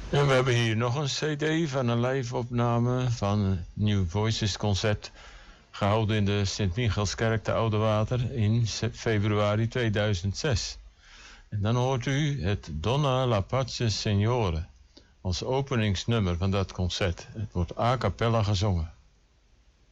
En we hebben hier nog een cd van een live-opname van een New Voices concert, gehouden in de Sint-Michielskerk te Oudewater in februari 2006. En dan hoort u het Donna la Pace Signore als openingsnummer van dat concert. Het wordt a cappella gezongen.